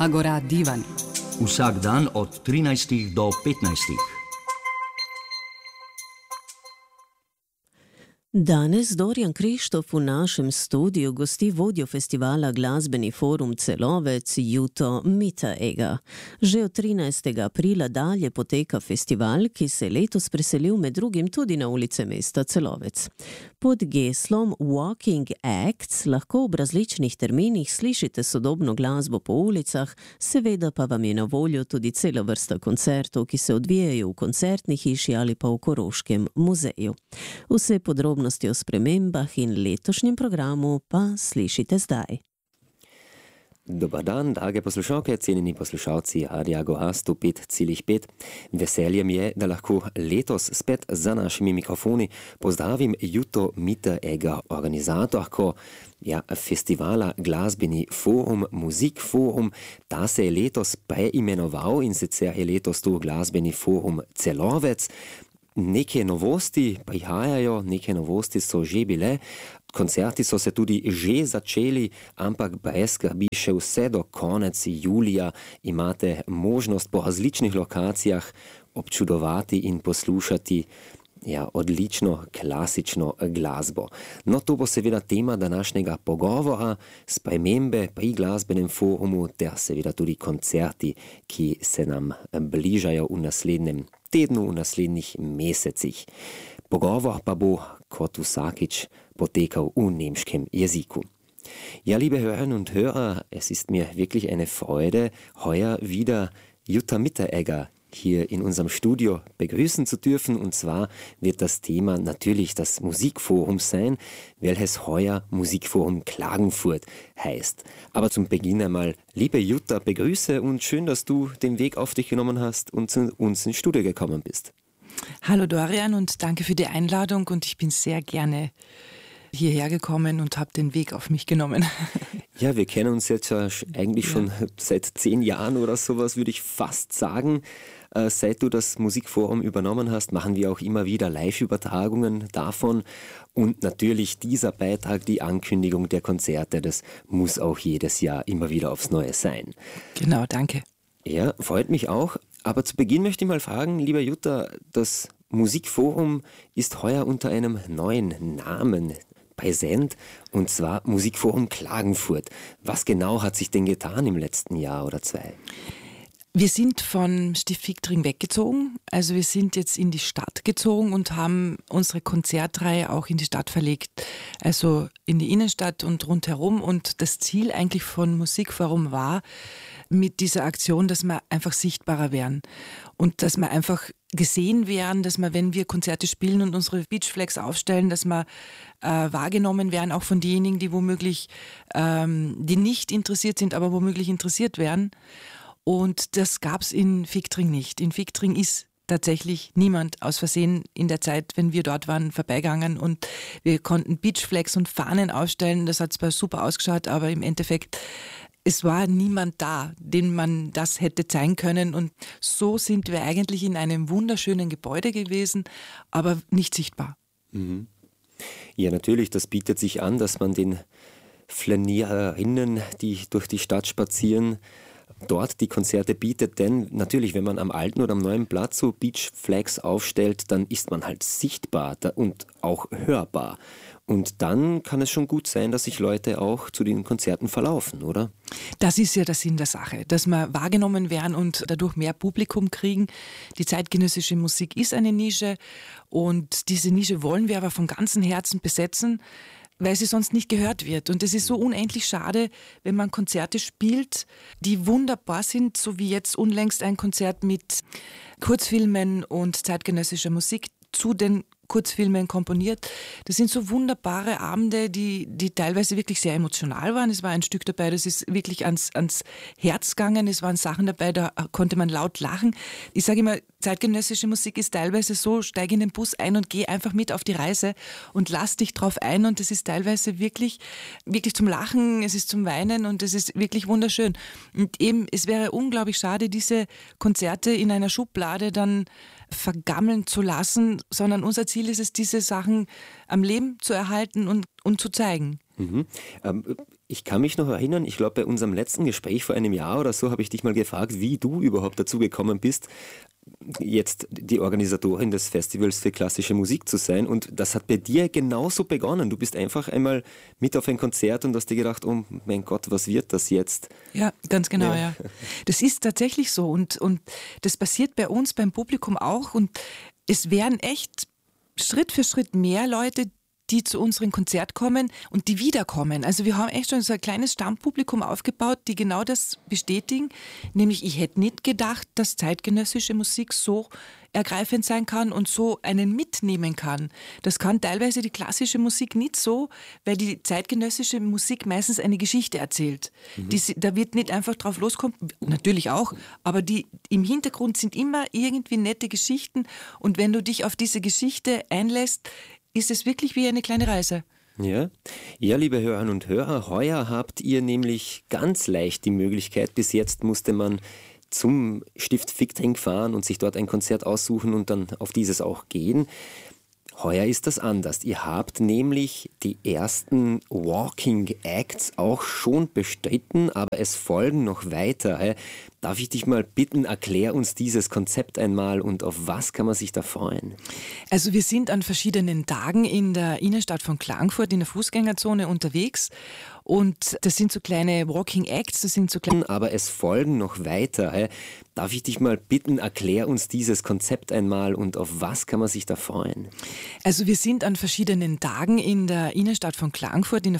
Agora Divan. Vsak dan od 13 do 15. Danes Dorijan Krištof v našem studiu gosti vodjo festivala Glasbeni forum Celovec Juto Mitteregger. Že od 13. aprila dalje poteka festival, ki se letos preselil med drugim tudi na ulice mesta Celovec. Pod geslom Walking Acts lahko ob različnih terminih slišite sodobno glasbo po ulicah, seveda pa vam je na voljo tudi cela vrsta koncertov, ki se odvijajo v koncertni hiši ali pa v Koroškem muzeju. Vse podrobnosti o spremembah in letošnjem programu pa slišite zdaj. Dobar dan, drage poslušalke, cenjeni poslušalci Radia Agora 105,5. Veselje mi je, da lahko letos spet za našimi mikrofoni pozdravim Juto Mitteregger, organizatorko festivala Glasbeni forum, Musikforum. Ta se je letos preimenoval in sicer je letos tu Glasbeni forum Celovec. Neke novosti prihajajo, neke novosti so že bile, koncerti so se tudi že začeli, ampak brez skrbi še vse do konec julija imate možnost po različnih lokacijah občudovati in poslušati odlično klasično glasbo. No, to bo seveda tema današnjega pogovora, spremembe pri Glasbenem forumu ter seveda tudi koncerti, ki se nam bližajo v naslednjem tednu, v naslednjih mesecih. Pogovor pa bo, kot vsakič, potekal v nemškem jeziku. Ja, liebe Hörerinnen und Hörer, es ist mir wirklich eine Freude, heuer wieder Jutta Mitteregger hier in unserem Studio begrüßen zu dürfen. Und zwar wird das Thema natürlich das Musikforum sein, welches heuer Musikforum Klagenfurt heißt. Aber zum Beginn einmal, liebe Jutta, begrüße und schön, dass du den Weg auf dich genommen hast und zu uns ins Studio gekommen bist. Hallo Dorian und danke für die Einladung und ich bin sehr gerne hierher gekommen und habe den Weg auf mich genommen. Ja, wir kennen uns jetzt ja eigentlich schon seit 10 Jahren oder sowas, würde ich fast sagen. Seit du das Musikforum übernommen hast, machen wir auch immer wieder Live-Übertragungen davon. Und natürlich dieser Beitrag, die Ankündigung der Konzerte, das muss auch jedes Jahr immer wieder aufs Neue sein. Genau, danke. Ja, freut mich auch. Aber zu Beginn möchte ich mal fragen, lieber Jutta, das Musikforum ist heuer unter einem neuen Namen präsent, und zwar Musikforum Klagenfurt. Was genau hat sich denn getan im letzten Jahr oder 2? Wir sind von Stift Viktring weggezogen, also wir sind jetzt in die Stadt gezogen und haben unsere Konzertreihe auch in die Stadt verlegt, also in die Innenstadt und rundherum, und das Ziel eigentlich von Musikforum war mit dieser Aktion, dass wir einfach sichtbarer werden und dass wir einfach gesehen werden, dass wir, wenn wir Konzerte spielen und unsere Beachflags aufstellen, dass wir wahrgenommen werden, auch von denjenigen, die womöglich die nicht interessiert sind, aber womöglich interessiert werden. Und das gab es in Viktring nicht. In Viktring ist tatsächlich niemand aus Versehen in der Zeit, wenn wir dort waren, vorbeigegangen, und wir konnten Beachflags und Fahnen aufstellen. Das hat zwar super ausgeschaut, aber im Endeffekt, es war niemand da, den man das hätte zeigen können, und so sind wir eigentlich in einem wunderschönen Gebäude gewesen, aber nicht sichtbar. Mhm. Ja, natürlich, das bietet sich an, dass man den Flaniererinnen, die durch die Stadt spazieren, dort die Konzerte bietet, denn natürlich, wenn man am alten oder am neuen Platz so Beachflags aufstellt, dann ist man halt sichtbar und auch hörbar. Und dann kann es schon gut sein, dass sich Leute auch zu den Konzerten verlaufen, oder? Das ist ja der Sinn der Sache, dass wir wahrgenommen werden und dadurch mehr Publikum kriegen. Die zeitgenössische Musik ist eine Nische, und diese Nische wollen wir aber von ganzem Herzen besetzen, weil sie sonst nicht gehört wird. Und es ist so unendlich schade, wenn man Konzerte spielt, die wunderbar sind, so wie jetzt unlängst ein Konzert mit Kurzfilmen und zeitgenössischer Musik zu den Kurzfilmen komponiert. Das sind so wunderbare Abende, die teilweise wirklich sehr emotional waren. Es war ein Stück dabei, das ist wirklich ans Herz gegangen. Es waren Sachen dabei, da konnte man laut lachen. Ich sage immer, zeitgenössische Musik ist teilweise so, steig in den Bus ein und geh einfach mit auf die Reise und lass dich drauf ein. Und das ist teilweise wirklich, wirklich zum Lachen, es ist zum Weinen, und es ist wirklich wunderschön. Und eben, es wäre unglaublich schade, diese Konzerte in einer Schublade dann vergammeln zu lassen, sondern unser Ziel ist es, diese Sachen am Leben zu erhalten und zu zeigen. Mhm. Ich kann mich noch erinnern, ich glaube, bei unserem letzten Gespräch vor einem Jahr oder so habe ich dich mal gefragt, wie du überhaupt dazu gekommen bist, jetzt die Organisatorin des Festivals für klassische Musik zu sein. Und das hat bei dir genauso begonnen. Du bist einfach einmal mit auf ein Konzert und hast dir gedacht, oh mein Gott, was wird das jetzt? Ja, ganz genau, ja. Das ist tatsächlich so und das passiert bei uns beim Publikum auch und es werden echt Schritt für Schritt mehr Leute, die zu unserem Konzert kommen und die wiederkommen. Also wir haben echt schon so ein kleines Stammpublikum aufgebaut, die genau das bestätigen. Nämlich, ich hätte nicht gedacht, dass zeitgenössische Musik so ergreifend sein kann und so einen mitnehmen kann. Das kann teilweise die klassische Musik nicht so, weil die zeitgenössische Musik meistens eine Geschichte erzählt. Da wird nicht einfach drauf loskommen, natürlich auch, aber im Hintergrund sind immer irgendwie nette Geschichten und wenn du dich auf diese Geschichte einlässt, ist es wirklich wie eine kleine Reise. Ja, liebe Hörerinnen und Hörer, heuer habt ihr nämlich ganz leicht die Möglichkeit, bis jetzt musste man zum Stift Ficktrink fahren und sich dort ein Konzert aussuchen und dann auf dieses auch gehen. Heuer ist das anders. Ihr habt nämlich die ersten Walking Acts auch schon bestritten, aber es folgen noch weiter. Darf ich dich mal bitten, erklär uns dieses Konzept einmal und auf was kann man sich da freuen? Also wir sind an verschiedenen Tagen in der Innenstadt von Klagenfurt in der Fußgängerzone unterwegs und das sind so kleine Walking Acts, das sind so kleine... Aber es folgen noch weiter. Darf ich dich mal bitten, erklär uns dieses Konzept einmal und auf was kann man sich da freuen? Also wir sind an verschiedenen Tagen in der Innenstadt von Klagenfurt in der